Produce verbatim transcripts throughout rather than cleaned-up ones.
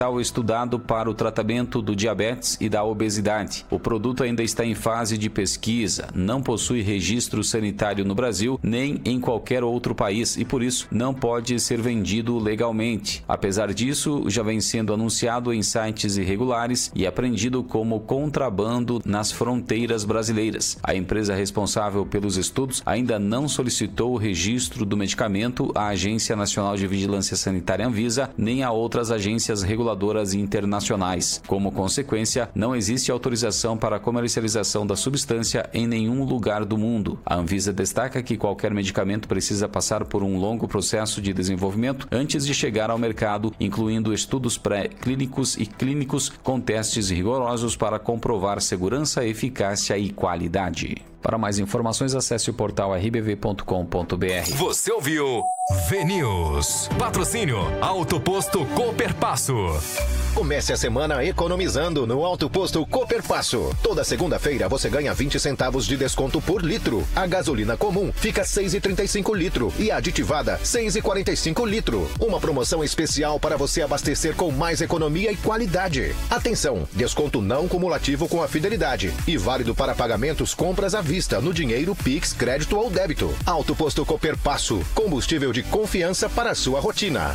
estudado para o tratamento do diabetes e da obesidade. O produto ainda está em fase de pesquisa, não possui registro sanitário no Brasil nem em qualquer outro país e por isso não pode ser vendido legalmente. Apesar disso, já vem sendo anunciado em sites irregulares e apreendido como contrabando nas fronteiras brasileiras. A empresa responsável pelos estudos ainda não solicitou o registro do medicamento à Agência Nacional de Vigilância Sanitária Anvisa nem a outras agências reguladoras internacionais. Como consequência, não existe autorização para a comercialização da substância em nenhum lugar do mundo. A Anvisa destaca que qualquer medicamento precisa passar por um longo processo de desenvolvimento antes de chegar ao mercado, incluindo estudos pré-clínicos e clínicos com testes rigorosos para comprovar segurança, eficácia e qualidade. Para mais informações, acesse o portal r b v ponto com ponto b r. Você ouviu V-News. Patrocínio Auto Posto Cooperpasso. Comece a semana economizando no Auto Posto Cooperpasso. Toda segunda-feira você ganha vinte centavos de desconto por litro. A gasolina comum fica seis reais e trinta e cinco litro e a aditivada seis reais e quarenta e cinco litro. Uma promoção especial para você abastecer com mais economia e qualidade. Atenção, desconto não cumulativo com a fidelidade e válido para pagamentos compras à vista no dinheiro, Pix, crédito ou débito. Auto Posto Cooperpasso, combustível de confiança para a sua rotina.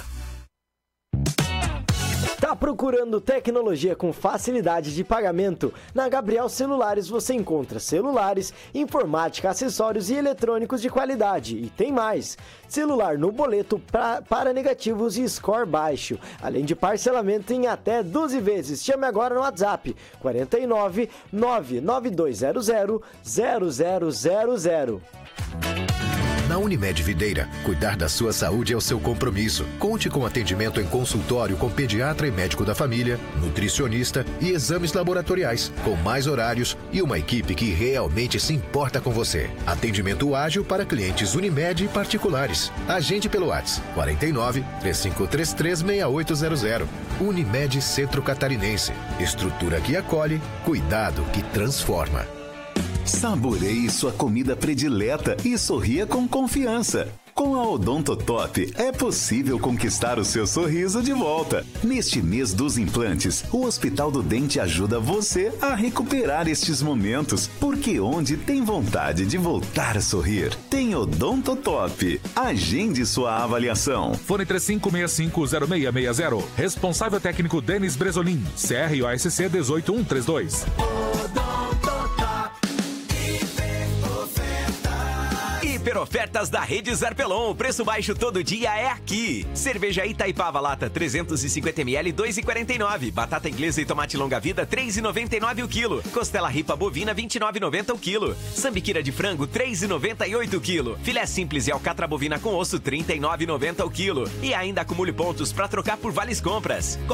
Tá procurando tecnologia com facilidade de pagamento? Na Gabriel Celulares você encontra celulares, informática, acessórios e eletrônicos de qualidade. E tem mais! Celular no boleto pra, para negativos e score baixo, além de parcelamento em até doze vezes. Chame agora no WhatsApp quarenta e nove, nove nove dois zero zero, zero zero zero zero. Na Unimed Videira, cuidar da sua saúde é o seu compromisso. Conte com atendimento em consultório com pediatra e médico da família, nutricionista e exames laboratoriais, com mais horários e uma equipe que realmente se importa com você. Atendimento ágil para clientes Unimed e particulares. Agende pelo WhatsApp quarenta e nove, três cinco três três, seis oito zero zero. Unimed Centro Catarinense. Estrutura que acolhe, cuidado que transforma. Saboreie sua comida predileta e sorria com confiança. Com a Odontotop é possível conquistar o seu sorriso de volta. Neste mês dos implantes, o Hospital do Dente ajuda você a recuperar estes momentos, porque onde tem vontade de voltar a sorrir, tem Odontotop. Agende sua avaliação. Fone três cinco seis cinco zero seis seis zero. Responsável técnico Denis Bresolim. C R O S C um oito um três dois. Hiper ofertas da Rede Zarpelon. O preço baixo todo dia é aqui. Cerveja Itaipava lata trezentos e cinquenta mililitros, dois reais e quarenta e nove. Batata inglesa e tomate longa vida, três reais e noventa e nove o quilo. Costela ripa bovina, vinte e nove reais e noventa o quilo. Sambiquira de frango, três reais e noventa e oito o quilo. Filé simples e alcatra bovina com osso, trinta e nove reais e noventa o quilo. E ainda acumule pontos para trocar por vales compras.